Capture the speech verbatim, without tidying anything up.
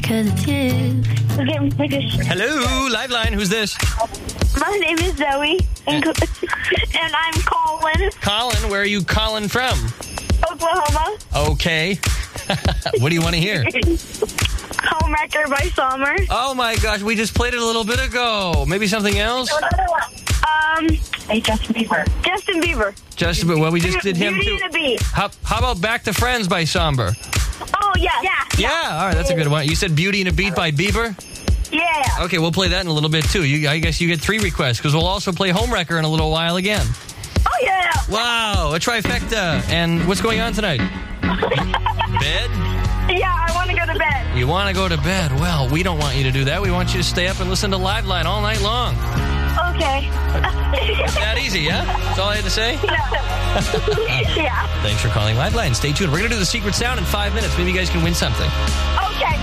because it's you. Hello, Liveline. Who's this? My name is Zoe, and, and I'm Colin. Colin, where are you calling from? Oklahoma. Okay. What do you want to hear? Homewrecker by Summer. Oh, my gosh. We just played it a little bit ago. Maybe something else? Um, hey, Justin Bieber. Justin Bieber. Justin Bieber. Well, we just did him, Beauty too. and the Beast. How, how about Back to Friends by Somber? Oh, yeah. Yeah. Yeah, all right. That's a good one. You said Beauty and a Beat by Bieber? Yeah. Okay, we'll play that in a little bit, too. You, I guess you get three requests, because we'll also play Homewrecker in a little while again. Oh, yeah. Wow, a trifecta. And what's going on tonight? Bed? Yeah, I want to go to bed. You want to go to bed? Well, we don't want you to do that. We want you to stay up and listen to Liveline all night long. Okay. That easy, yeah? That's all I had to say? Yeah. Thanks for calling Liveline. Stay tuned. We're going to do the secret sound in five minutes. Maybe you guys can win something. Oh,